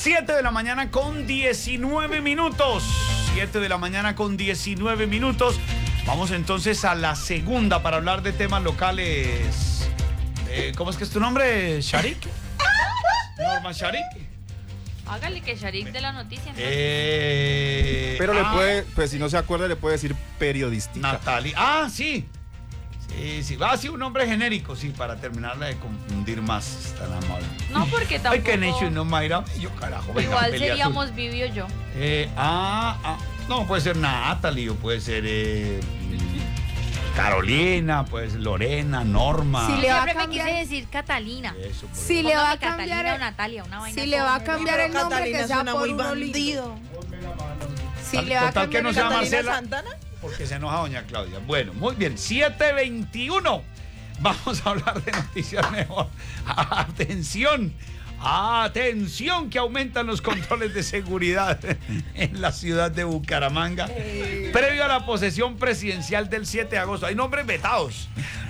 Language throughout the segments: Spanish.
7 de la mañana con 19 minutos. 7 de la mañana con 19 minutos. Vamos entonces a la segunda para hablar de temas locales. ¿Cómo es que es tu nombre, Sharik? Norma Sharik. Hágale que Sharik de la noticia. Pero le puede, pues si no se acuerda, le puede decir periodística. Natalia. Sí. Sí. Va así un nombre genérico, sí, para terminarla de confundir más. Tan amable. No, porque tampoco. Ay, que Necho y no Mayra. Yo, carajo. Venga, igual pelea seríamos azul. Vivi o yo. No, puede ser Natalie, o puede ser Carolina, puede ser Lorena, Norma. Si le va a Siempre me cambiar, quise decir Catalina. Eso, por si eso. le va a Póngame cambiar, Catalina o Natalia, una vaina. si le va a cambiar el nombre, Catalina que sea suena por muy uno lindo. bandido. Si le va a Total que cambiar no el sea nombre, Marcela. Santana? Porque se enoja doña Claudia. Bueno, muy bien, 7:21. Vamos a hablar de noticias mejor. Atención, que aumentan los controles de seguridad en la ciudad de Bucaramanga. Previo a la posesión presidencial del 7 de agosto. Hay nombres vetados.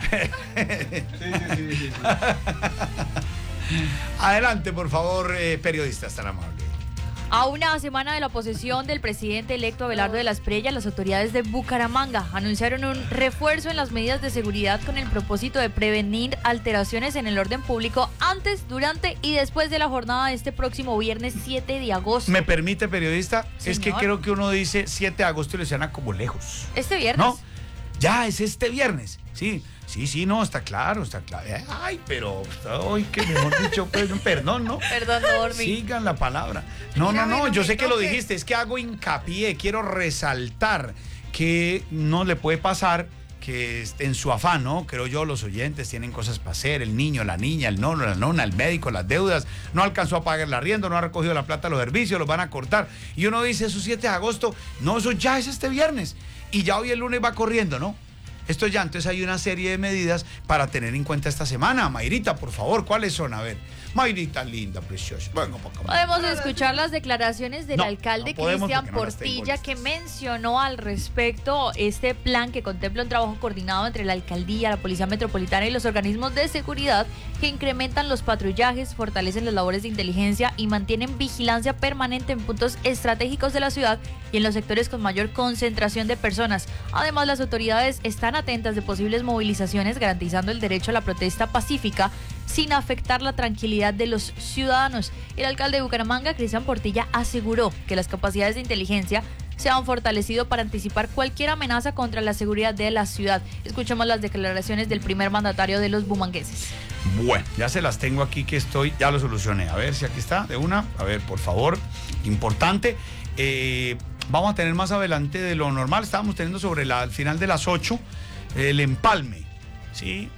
Sí. Adelante, por favor, periodistas tan amables. A una semana de la posesión del presidente electo Abelardo de la Espriella, las autoridades de Bucaramanga anunciaron un refuerzo en las medidas de seguridad con el propósito de prevenir alteraciones en el orden público antes, durante y después de la jornada de este próximo viernes 7 de agosto. ¿Me permite, periodista? Es que Señor. creo que uno dice 7 de agosto y le suena como lejos. Este viernes. ¿No? Ya, es este viernes. Sí, no, está claro. Ay, pero hoy que mejor dicho, perdón, ¿no? Perdón, no dormí. Sigan la palabra. No, yo sé que lo dijiste, es que hago hincapié, quiero resaltar que no le puede pasar que en su afán, ¿no? Creo yo, los oyentes tienen cosas para hacer, el niño, la niña, el nono, la nona, el médico, las deudas, no alcanzó a pagar el arriendo, no ha recogido la plata de los servicios, los van a cortar. Y uno dice, eso 7 de agosto, no, eso ya es este viernes. Y ya hoy el lunes va corriendo, ¿no? Esto ya, entonces hay una serie de medidas para tener en cuenta esta semana. Mayrita, por favor, ¿cuáles son? A ver, Mayrita linda, preciosa. Venga, Podemos escuchar las declaraciones del alcalde no podemos Cristian porque no las tengo Portilla, listas. que mencionó al respecto este plan que contempla un trabajo coordinado entre la alcaldía, la Policía Metropolitana y los organismos de seguridad que incrementan los patrullajes, fortalecen las labores de inteligencia y mantienen vigilancia permanente en puntos estratégicos de la ciudad y en los sectores con mayor concentración de personas. Además, las autoridades están atentas de posibles movilizaciones, garantizando el derecho a la protesta pacífica sin afectar la tranquilidad de los ciudadanos. El alcalde de Bucaramanga, Cristian Portilla, aseguró que las capacidades de inteligencia se han fortalecido para anticipar cualquier amenaza contra la seguridad de la ciudad. Escuchemos las declaraciones del primer mandatario de los bumangueses. Bueno, ya se las tengo aquí ya lo solucioné. A ver si aquí está, de una. A ver, por favor, importante. Vamos a tener más adelante de lo normal. Estábamos teniendo al final de las 8, el empalme. ¿Sí?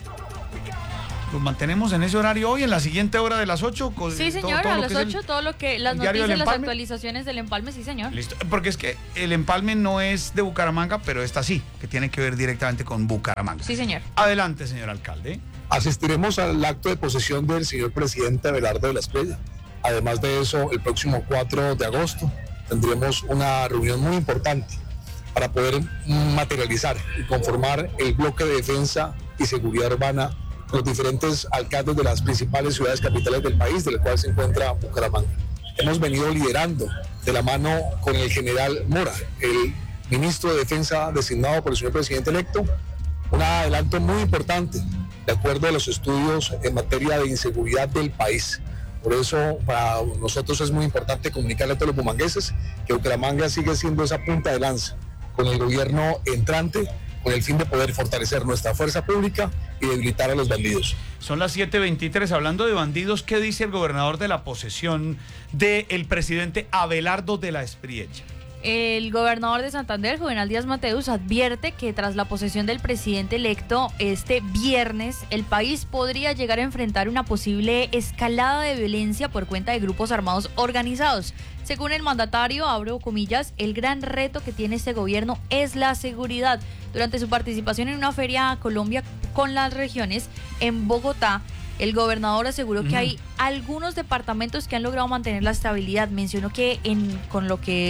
Lo mantenemos en ese horario hoy, en la siguiente hora de las 8. Sí, señor, a las 8, todo lo que, las diario noticias, del las empalme. actualizaciones del empalme, sí, señor. Listo, porque es que el empalme no es de Bucaramanga, pero esta sí, que tiene que ver directamente con Bucaramanga. Sí, señor. Adelante, señor alcalde. Asistiremos al acto de posesión del señor presidente Abelardo de la Espriella. Además de eso, el próximo 4 de agosto tendremos una reunión muy importante para poder materializar y conformar el bloque de defensa y seguridad urbana con los diferentes alcaldes de las principales ciudades capitales del país, del cual se encuentra Bucaramanga. Hemos venido liderando de la mano con el general Mora, el ministro de Defensa designado por el señor presidente electo, un adelanto muy importante de acuerdo a los estudios en materia de inseguridad del país. Por eso para nosotros es muy importante comunicarle a todos los bumangueses que Bucaramanga sigue siendo esa punta de lanza con el gobierno entrante, con el fin de poder fortalecer nuestra fuerza pública y debilitar a los bandidos. Son las 7:23. Hablando de bandidos, ¿qué dice el gobernador de la posesión del presidente Abelardo de la Espriella? El gobernador de Santander, Juvenal Díaz Mateus, advierte que tras la posesión del presidente electo este viernes, el país podría llegar a enfrentar una posible escalada de violencia por cuenta de grupos armados organizados. Según el mandatario, abro comillas, el gran reto que tiene este gobierno es la seguridad. Durante su participación en una feria Colombia con las regiones en Bogotá, el gobernador aseguró que hay algunos departamentos que han logrado mantener la estabilidad. Mencionó que con lo que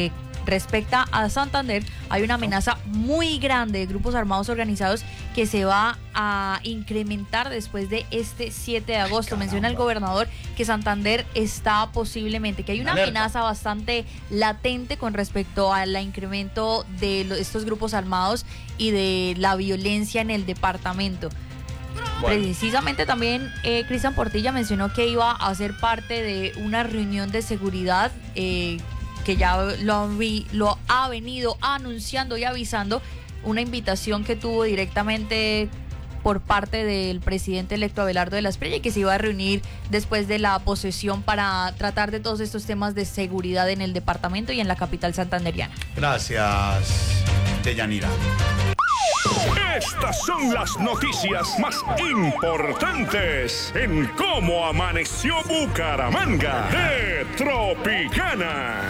respecta a Santander, hay una amenaza muy grande de grupos armados organizados que se va a incrementar después de este 7 de agosto. Caramba. Menciona el gobernador que Santander está posiblemente, que hay una amenaza bastante latente con respecto al incremento de estos grupos armados y de la violencia en el departamento. Bueno. Precisamente también Cristian Portilla mencionó que iba a ser parte de una reunión de seguridad que ya lo ha venido anunciando y avisando, una invitación que tuvo directamente por parte del presidente electo Abelardo de la Espriella, y que se iba a reunir después de la posesión para tratar de todos estos temas de seguridad en el departamento y en la capital santanderiana. Gracias, Deyanira. Estas son las noticias más importantes en Cómo Amaneció Bucaramanga de Tropicana.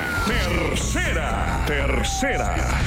Tercera.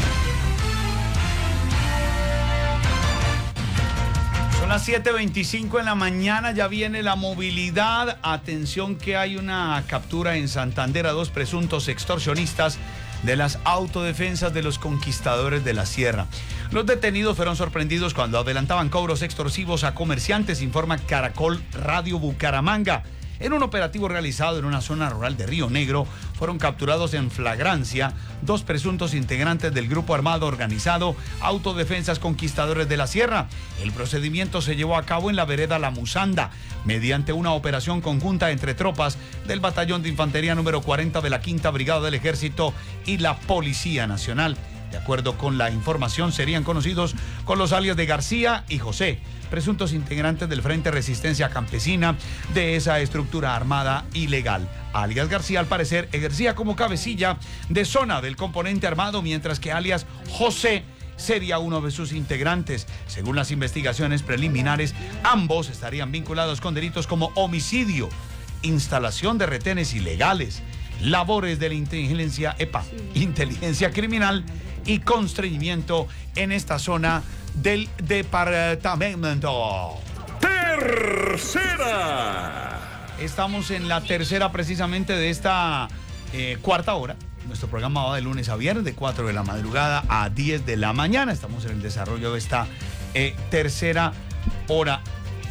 Son las 7:25 en la mañana, ya viene la movilidad. Atención que hay una captura en Santander a 2 presuntos extorsionistas de las autodefensas de los conquistadores de la sierra. Los detenidos fueron sorprendidos cuando adelantaban cobros extorsivos a comerciantes, informa Caracol Radio Bucaramanga. En un operativo realizado en una zona rural de Río Negro, fueron capturados en flagrancia 2 presuntos integrantes del grupo armado organizado Autodefensas Conquistadores de la Sierra. El procedimiento se llevó a cabo en la vereda La Musanda, mediante una operación conjunta entre tropas del Batallón de Infantería número 40 de la 5ª Brigada del Ejército y la Policía Nacional. De acuerdo con la información, serían conocidos con los alias de García y José, presuntos integrantes del Frente Resistencia Campesina de esa estructura armada ilegal. Alias García, al parecer, ejercía como cabecilla de zona del componente armado, mientras que alias José sería uno de sus integrantes. Según las investigaciones preliminares, ambos estarían vinculados con delitos como homicidio, instalación de retenes ilegales, labores de la inteligencia inteligencia criminal y constreñimiento en esta zona del departamento. Tercera. Estamos en la tercera precisamente de esta cuarta hora. Nuestro programa va de lunes a viernes de 4 de la madrugada a 10 de la mañana. Estamos en el desarrollo de esta tercera hora.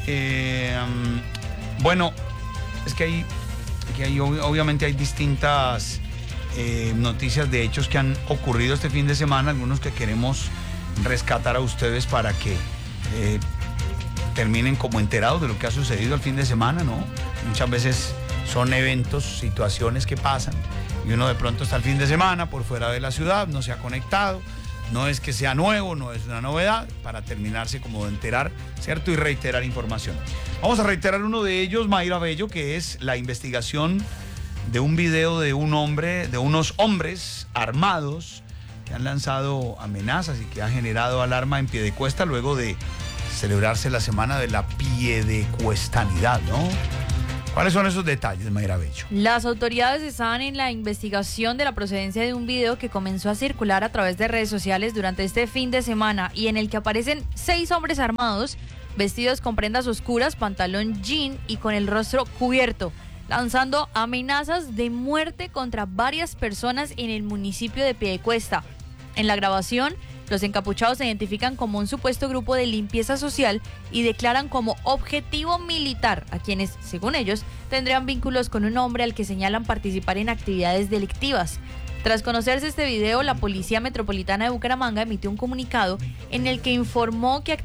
Bueno, es que obviamente hay distintas noticias de hechos que han ocurrido este fin de semana, algunos que queremos rescatar a ustedes para que terminen como enterados de lo que ha sucedido el fin de semana, ¿no? Muchas veces son eventos, situaciones que pasan y uno de pronto está el fin de semana por fuera de la ciudad, no se ha conectado, no es que sea nuevo, no es una novedad, para terminarse como de enterar, ¿cierto? Y reiterar información. Vamos a reiterar uno de ellos, Mayra Bello, que es la investigación de un video de unos hombres armados que han lanzado amenazas y que ha generado alarma en Piedecuesta luego de celebrarse la semana de la piedecuestanidad, ¿no? ¿Cuáles son esos detalles, Mayra Bello? Las autoridades están en la investigación de la procedencia de un video que comenzó a circular a través de redes sociales durante este fin de semana y en el que aparecen 6 hombres armados vestidos con prendas oscuras, pantalón jean y con el rostro cubierto, lanzando amenazas de muerte contra varias personas en el municipio de Piedecuesta. En la grabación, los encapuchados se identifican como un supuesto grupo de limpieza social y declaran como objetivo militar a quienes, según ellos, tendrían vínculos con un hombre al que señalan participar en actividades delictivas. Tras conocerse este video, la Policía Metropolitana de Bucaramanga emitió un comunicado en el que informó que